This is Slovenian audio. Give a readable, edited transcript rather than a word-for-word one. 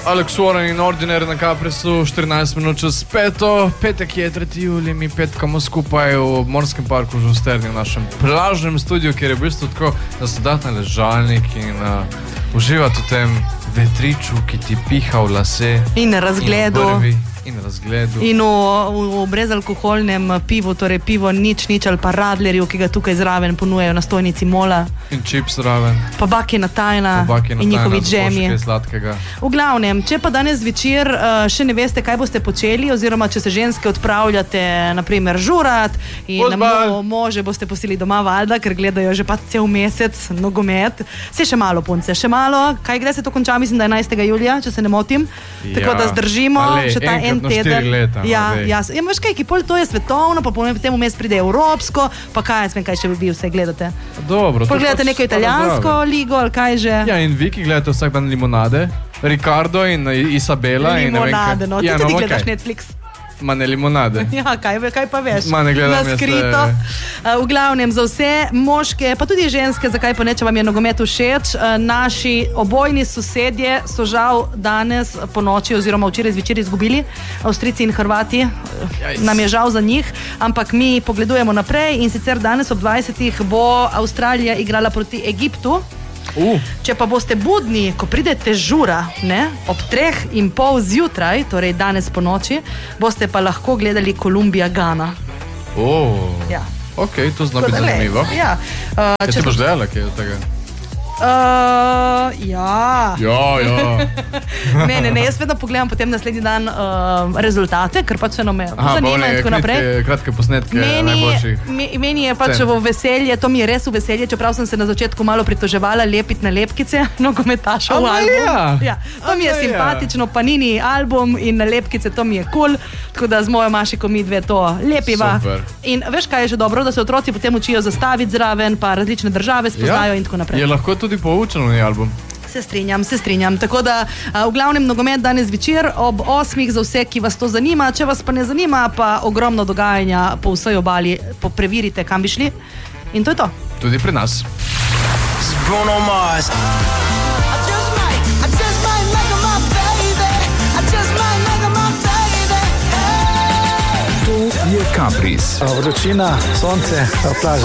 Alex Warren in Ordinary na Caprisu, 14 minut čez 5. Petek je 3. julij, mi petkamo skupaj v Morskem parku v Žusterni, v našem plažnem studiu, kjer je v bistvu tako, da se dati na ležalnik in uživati v tem vetriču, ki ti piha v lase. In razgledu. In razgledu. In v brezalkoholnem pivu, torej pivo nič ali pa radlerju, ki ga tukaj zraven ponujajo na stojnici Mola. In čips zraven. Pa bakina tajna in njihovi džemi. V glavnem, če pa danes zvečer še ne veste, kaj boste počeli, oziroma če se ženske odpravljate, naprimer, žurat in može boste pustili doma, valjda, ker gledajo že pa cel mesec nogomet. Se še malo, punce, še malo. Kaj gre se to konča? Mislim, da 11. julija, če se ne motim. Tako da zdržimo še ta en teden. Leta, veš kaj, ki pol to je svetovno, pa potem vmes pride evropsko, pa kaj še vi vse gledate? Dobro. Pogledate neko italijansko ligo, ali kaj že? Ja, in vi, ki gledate vsak dan Limonade, Ricardo in Isabela. Limonade, no, ti tudi gledaš Netflix. Ma ne Limonade. Ja, kaj pa veš? Ma ne gledam na skrito. V glavnem za vse moške, pa tudi ženske, zakaj pa ne, če vam je nogomet všeč. Naši obojni sosedje so žal danes po noči oziroma včeraj zvečer izgubili, Avstrijci in Hrvati. Nam je žal za njih, ampak mi pogledujemo naprej in sicer danes ob 20. bo Avstralija igrala proti Egiptu. Če pa boste budni, ko pridete žura, ne, ob 3:30 zjutraj, torej danes po noči, boste pa lahko gledali Kolumbija-Gana. Ja. Ok, to zna biti zanimivo. Ja. Kaj ti boš delala, kaj od tega? Ja. Ne, jaz vedno pogledam potem naslednji dan rezultate, ker pač se me zanima in tako naprej. Kratke posnetke najboljših. Meni je pač v veselje, to mi je res v veselje, čeprav sem se na začetku malo pritoževala lepiti nalepkice nogometašev album. Ja, to mi je simpatično, Panini album in nalepkice, to mi je cool, tako da z mojo Mašiko mi dve to lepiva. Super. In veš kaj je že dobro, da se otroci potem učijo zastaviti zraven, pa različne države spoznajo in tako naprej. Je lahko tudi poučen album. Se strinjam. Tako da v glavnem nogomet danes večer ob 8 za vse, ki vas to zanima. Če vas pa ne zanima, pa ogromno dogajanja po vsej obali, preverite, kam bi šli. In to je to. Tudi pri nas. Bruno Mars. Tu je Capris. Vročina, sonce, plaža.